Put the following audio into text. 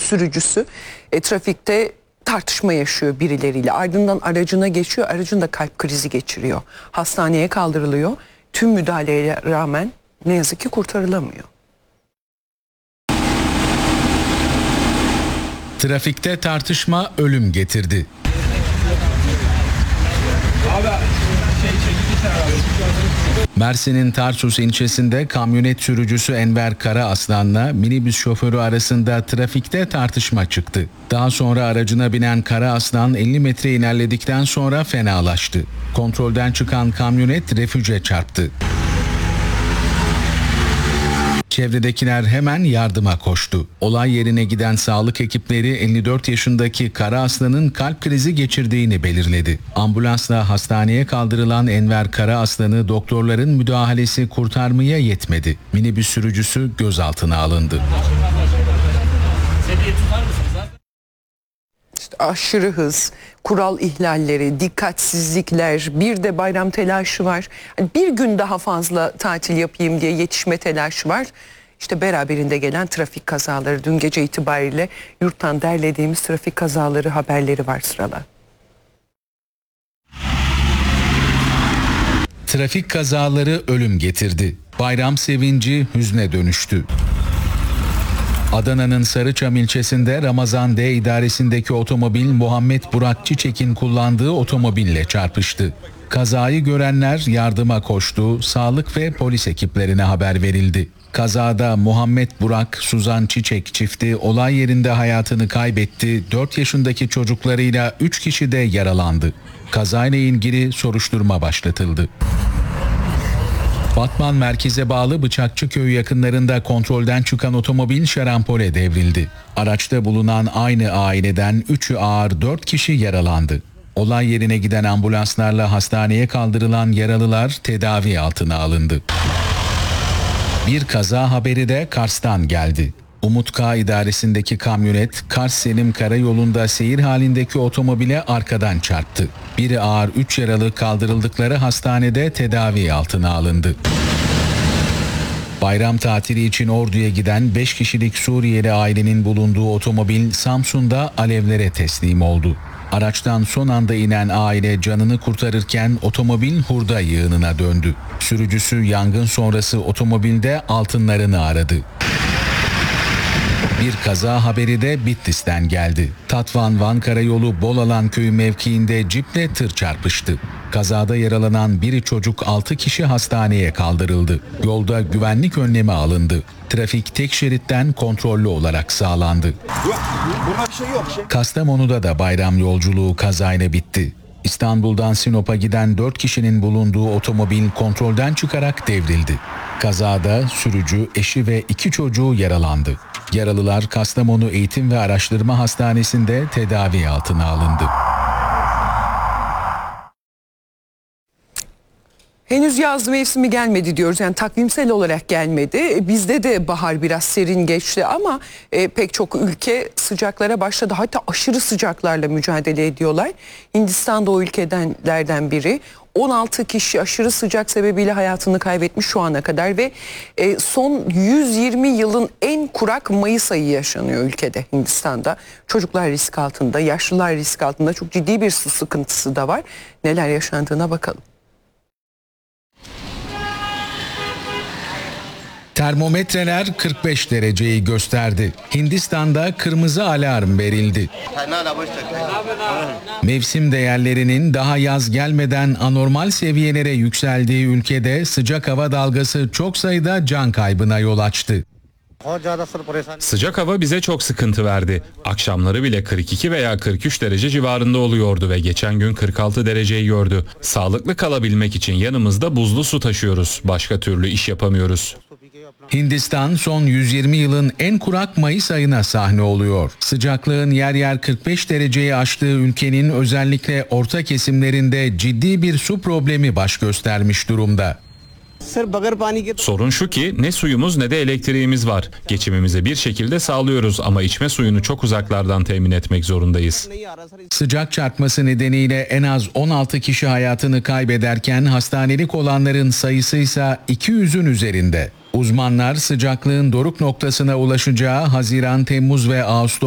sürücüsü trafikte tartışma yaşıyor birileriyle. Ardından aracına geçiyor. Aracın da kalp krizi geçiriyor. Hastaneye kaldırılıyor. Tüm müdahaleye rağmen ne yazık ki kurtarılamıyor. Trafikte tartışma ölüm getirdi. Mersin'in Tarsus ilçesinde kamyonet sürücüsü Enver Karaaslan'la minibüs şoförü arasında trafikte tartışma çıktı. Daha sonra aracına binen Karaaslan 50 metre ilerledikten sonra fenalaştı. Kontrolden çıkan kamyonet refüje çarptı. Çevredekiler hemen yardıma koştu. Olay yerine giden sağlık ekipleri 54 yaşındaki Karaaslan'ın kalp krizi geçirdiğini belirledi. Ambulansla hastaneye kaldırılan Enver Karaaslan'ı doktorların müdahalesi kurtarmaya yetmedi. Minibüs sürücüsü gözaltına alındı. Aşırı hız, kural ihlalleri, dikkatsizlikler, bir de bayram telaşı var. Bir gün daha fazla tatil yapayım diye yetişme telaşı var. İşte beraberinde gelen trafik kazaları. Dün gece itibariyle yurttan derlediğimiz trafik kazaları haberleri var sırada. Trafik kazaları ölüm getirdi. Bayram sevinci hüzne dönüştü. Adana'nın Sarıçam ilçesinde Ramazan D idaresindeki otomobil Muhammed Burak Çiçek'in kullandığı otomobille çarpıştı. Kazayı görenler yardıma koştu, sağlık ve polis ekiplerine haber verildi. Kazada Muhammed Burak Suzan Çiçek çifti olay yerinde hayatını kaybetti, 4 yaşındaki çocuklarıyla 3 kişi de yaralandı. Kazayla ilgili soruşturma başlatıldı. Batman merkeze bağlı Bıçakçıköy yakınlarında kontrolden çıkan otomobil şarampole devrildi. Araçta bulunan aynı aileden 3'ü ağır 4 kişi yaralandı. Olay yerine giden ambulanslarla hastaneye kaldırılan yaralılar tedavi altına alındı. Bir kaza haberi de Kars'tan geldi. Umut K idaresindeki kamyonet Kars Selim Karayolu'nda seyir halindeki otomobile arkadan çarptı. Biri ağır 3 yaralı kaldırıldıkları hastanede tedavi altına alındı. Bayram tatili için Ordu'ya giden 5 kişilik Suriyeli ailenin bulunduğu otomobil Samsun'da alevlere teslim oldu. Araçtan son anda inen aile canını kurtarırken otomobil hurda yığınına döndü. Sürücüsü yangın sonrası otomobilde altınlarını aradı. Bir kaza haberi de Bitlis'ten geldi. Tatvan-Van Karayolu Bolalan köyü mevkiinde ciple tır çarpıştı. Kazada yaralanan biri çocuk 6 kişi hastaneye kaldırıldı. Yolda güvenlik önlemi alındı. Trafik tek şeritten kontrollü olarak sağlandı. Kastamonu'da da bayram yolculuğu kazayla bitti. İstanbul'dan Sinop'a giden 4 kişinin bulunduğu otomobil kontrolden çıkarak devrildi. Kazada sürücü, eşi ve 2 çocuğu yaralandı. Yaralılar Kastamonu Eğitim ve Araştırma Hastanesi'nde tedavi altına alındı. Henüz yaz mevsimi gelmedi diyoruz. Yani takvimsel olarak gelmedi. Bizde de bahar biraz serin geçti ama pek çok ülke sıcaklara başladı. Hatta aşırı sıcaklarla mücadele ediyorlar. Hindistan da o ülkelerden biri. 16 kişi aşırı sıcak sebebiyle hayatını kaybetmiş şu ana kadar ve son 120 yılın en kurak Mayıs ayı yaşanıyor ülkede, Hindistan'da. Çocuklar risk altında, yaşlılar risk altında, çok ciddi bir su sıkıntısı da var. Neler yaşandığına bakalım. Termometreler 45 dereceyi gösterdi. Hindistan'da kırmızı alarm verildi. Mevsim değerlerinin daha yaz gelmeden anormal seviyelere yükseldiği ülkede sıcak hava dalgası çok sayıda can kaybına yol açtı. Sıcak hava bize çok sıkıntı verdi. Akşamları bile 42 veya 43 derece civarında oluyordu ve geçen gün 46 dereceyi gördü. Sağlıklı kalabilmek için yanımızda buzlu su taşıyoruz. Başka türlü iş yapamıyoruz. Hindistan son 120 yılın en kurak Mayıs ayına sahne oluyor. Sıcaklığın yer yer 45 dereceyi aştığı ülkenin özellikle orta kesimlerinde ciddi bir su problemi baş göstermiş durumda. Sorun şu ki ne suyumuz ne de elektriğimiz var. Geçimimizi bir şekilde sağlıyoruz ama içme suyunu çok uzaklardan temin etmek zorundayız. Sıcak çarpması nedeniyle en az 16 kişi hayatını kaybederken hastanelik olanların sayısı ise 200'ün üzerinde. Uzmanlar sıcaklığın doruk noktasına ulaşacağı Haziran, Temmuz ve Ağustos